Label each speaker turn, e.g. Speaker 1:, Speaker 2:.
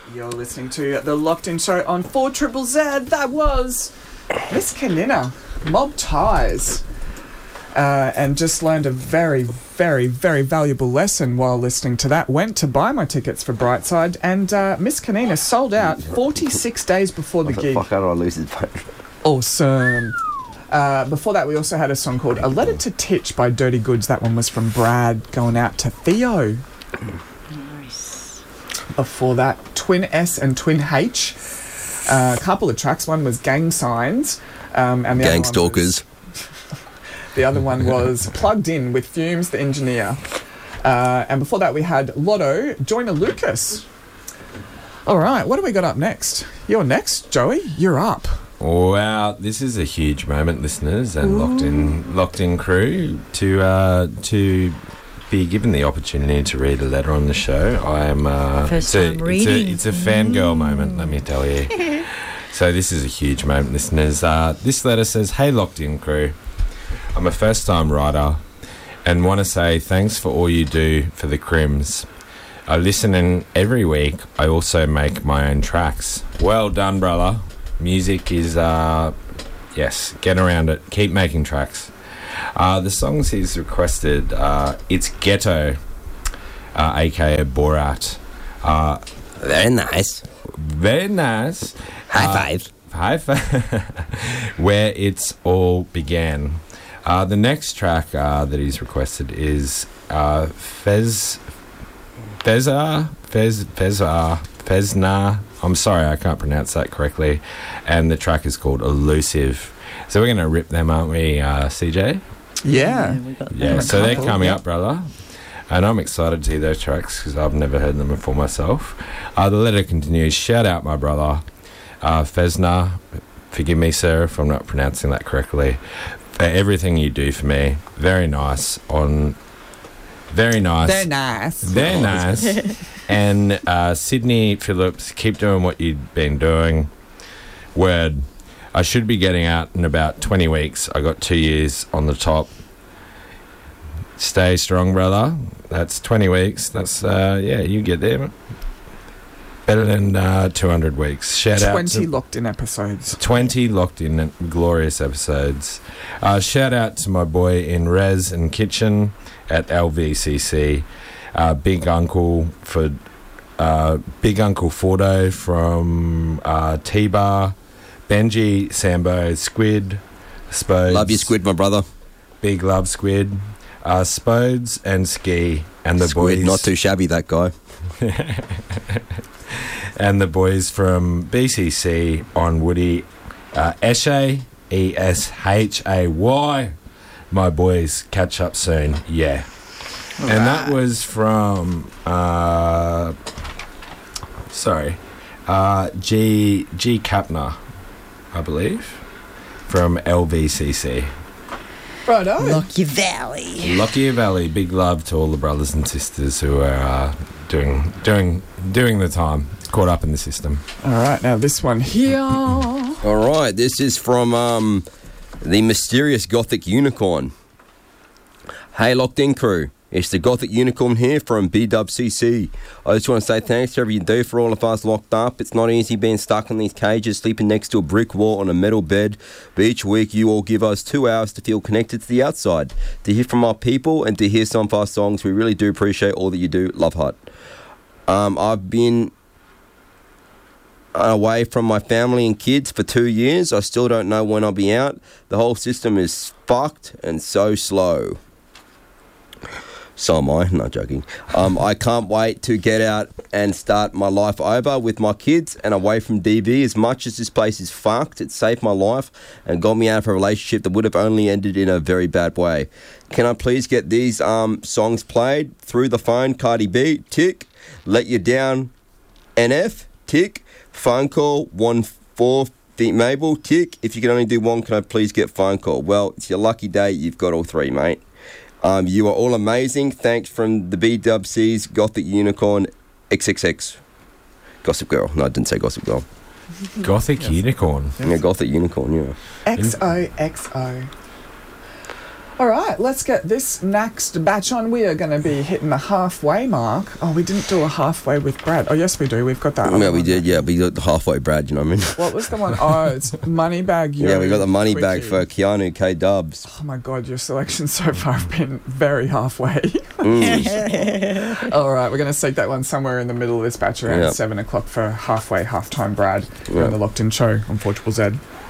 Speaker 1: You're listening to the Locked In Show on 4ZZZ. That was Miss Kanina, Mob Ties. And just learned a very, very, very valuable lesson while listening to that. Went to buy my tickets for Brightside, and Miss Kanina sold out 46 days before the gig.
Speaker 2: Fuck, how do I lose his phone?
Speaker 1: Awesome. Before that, we also had a song called A Letter to Titch by Dirty Goods. That one was from Brad going out to Theo.
Speaker 3: Nice.
Speaker 1: Before that, Twin S and Twin H. A couple of tracks. One was Gang Signs. And the
Speaker 2: Gang Stalkers.
Speaker 1: The other one was Plugged In with Fumes, the engineer. And before that, we had Lotto, Joyner Lucas. All right, what do we got up next? You're next, Joey. You're up.
Speaker 4: Wow, this is a huge moment, listeners and locked in crew, to be given the opportunity to read a letter on the show. I am
Speaker 3: First time reading.
Speaker 4: It's a fangirl moment, let me tell you. So this is a huge moment, listeners. This letter says, "Hey, Locked In crew. I'm a first-time writer and want to say thanks for all you do for the Crims. I listen in every week. I also make my own tracks. Well done, brother. Music is, yes, get around it. Keep making tracks." The songs he's requested, it's Ghetto, a.k.a. Borat.
Speaker 2: Very nice.
Speaker 4: Very nice.
Speaker 2: High five.
Speaker 4: High five. Where It's All Began. The next track that he's requested is Fezna. I'm sorry, I can't pronounce that correctly. And the track is called Elusive. So we're going to rip them, aren't we, CJ?
Speaker 1: Yeah.
Speaker 4: Yeah, so they're coming up, brother. And I'm excited to hear those tracks because I've never heard them before myself. The letter continues. Shout out, my brother, Fezna. Forgive me, sir, if I'm not pronouncing that correctly. For everything you do for me. Very nice. Very nice.
Speaker 1: They're nice.
Speaker 4: Very nice. And Sydney Phillips, keep doing what you've been doing. Word. I should be getting out in about 20 weeks. I got 2 years on the top. Stay strong, brother. That's 20 weeks. That's, yeah, you get there. Better than 200 weeks. Shout out
Speaker 1: 20 locked-in episodes.
Speaker 4: 20 locked-in glorious episodes. Shout out to my boy in Res and Kitchen at LVCC. Big Uncle Fordo from T-Bar. Benji, Sambo, Squid, Spodes.
Speaker 2: Love you, Squid, my brother.
Speaker 4: Big love, Squid. Spodes and Ski. And the
Speaker 2: Squid,
Speaker 4: boys.
Speaker 2: not too shabby, that guy.
Speaker 4: And the boys from BCC on Woody. Eshay, Eshay. My boys, catch up soon. Yeah. All and right. That was from... G Kapner, I believe, from LVCC.
Speaker 1: Righto.
Speaker 3: Lockyer Valley.
Speaker 4: Lockyer Valley. Big love to all the brothers and sisters who are doing the time. Caught up in the system.
Speaker 1: All right, now this one here.
Speaker 2: All right, this is from the mysterious Gothic Unicorn. Hey, Locked In crew. It's the Gothic Unicorn here from BWCC. I just want to say thanks to everything you do for all of us locked up. It's not easy being stuck in these cages, sleeping next to a brick wall on a metal bed. But each week you all give us 2 hours to feel connected to the outside, to hear from our people and to hear some of our songs. We really do appreciate all that you do. Love Hut. I've been away from my family and kids for 2 years. I still don't know when I'll be out. The whole system is fucked and so slow. So am I, not joking. I can't wait to get out and start my life over with my kids and away from DV. As much as this place is fucked, it saved my life and got me out of a relationship that would have only ended in a very bad way. Can I please get these songs played through the phone? Cardi B, tick. Let You Down, NF, tick. Phone call, 1-4 Mabel, tick. If you can only do one, can I please get phone call? Well, it's your lucky day. You've got all 3, mate. You are all amazing. Thanks from the BWC's Gothic Unicorn XXX. Gossip Girl. No, I didn't say Gossip Girl.
Speaker 4: Gothic Unicorn.
Speaker 2: Yeah, Gothic Unicorn, yeah.
Speaker 1: XOXO. All right, let's get this next batch on. We are going to be hitting the halfway mark. Oh, we didn't do a halfway with Brad. Oh, yes, we do. We've got that.
Speaker 2: Yeah, we did. Yeah, we got the halfway Brad, you know what I mean?
Speaker 1: What was the one? Oh, it's money bag.
Speaker 2: Yeah, we got the money bag
Speaker 1: Quickie.
Speaker 2: for Keanu K Dubs.
Speaker 1: Oh my God, your selection so far have been very halfway. All right, we're going to seek that one somewhere in the middle of this batch around
Speaker 2: Yep.
Speaker 1: 7 o'clock for halfway, halftime Brad. We're
Speaker 2: Yep.
Speaker 1: on the Locked In Show on 4ZZZ.